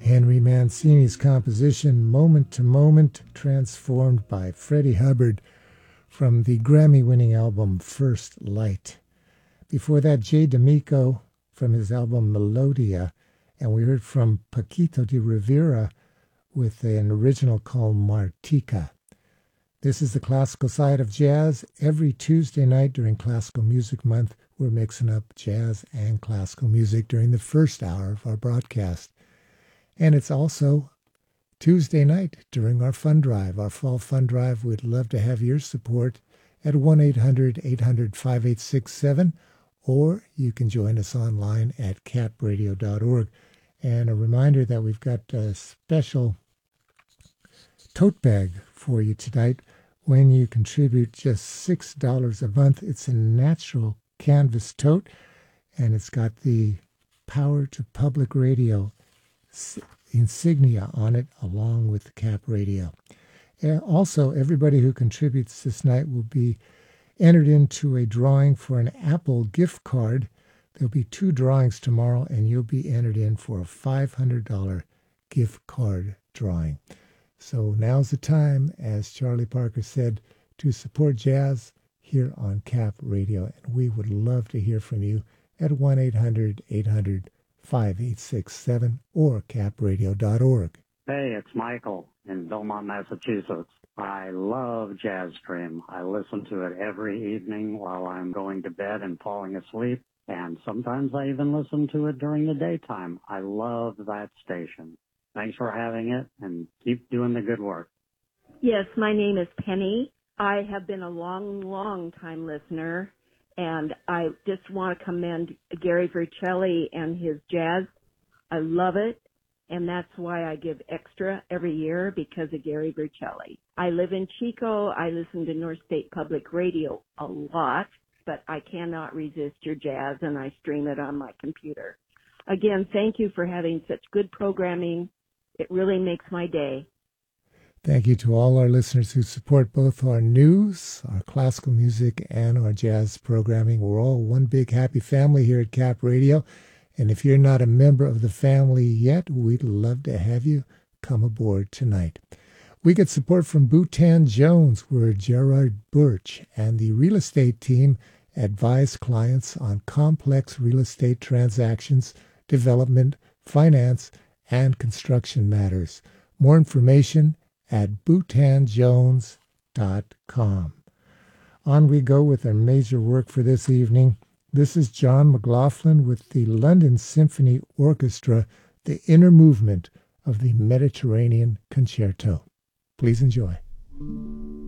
Henry Mancini's composition, Moment to Moment, transformed by Freddie Hubbard from the Grammy-winning album First Light. Before that, Jay D'Amico from his album Melodia, and we heard from Paquito de Rivera with an original called Martica. This is the classical side of jazz. Every Tuesday night during Classical Music Month, we're mixing up jazz and classical music during the first hour of our broadcast. And it's also Tuesday night during our fund drive, our fall fund drive. We'd love to have your support at 1-800-800-5867, or you can join us online at capradio.org. And a reminder that we've got a special tote bag for you tonight. When you contribute just $6 a month, it's a natural canvas tote, and it's got the Power to Public Radio insignia on it, along with the Cap Radio. And also, everybody who contributes this night will be entered into a drawing for an Apple gift card. There'll be 2 drawings tomorrow, and you'll be entered in for a $500 gift card drawing. So now's the time, as Charlie Parker said, to support jazz here on Cap Radio. And we would love to hear from you at 1-800-800-5867 or capradio.org. Hey, it's Michael in Belmont, Massachusetts. I love Jazz Stream. I listen to it every evening while I'm going to bed and falling asleep, and sometimes I even listen to it during the daytime. I love that station. Thanks for having it, and keep doing the good work. Yes, my name is Penny. I have been a long time listener, and I just want to commend Gary Vercelli and his jazz. I love it, and that's why I give extra every year, because of Gary Vercelli. I live in Chico. I listen to North State Public Radio a lot, but I cannot resist your jazz, and I stream it on my computer. Again, thank you for having such good programming. It really makes my day. Thank you to all our listeners who support both our news, our classical music, and our jazz programming. We're all one big happy family here at Cap Radio. And if you're not a member of the family yet, we'd love to have you come aboard tonight. We get support from Bhutan Jones, where Gerard Birch and the real estate team advise clients on complex real estate transactions, development, finance, and construction matters. More information at bhutanjones.com. On we go with our major work for this evening. This is John McLaughlin with the London Symphony Orchestra, the inner movement of the Mediterranean Concerto. Please enjoy.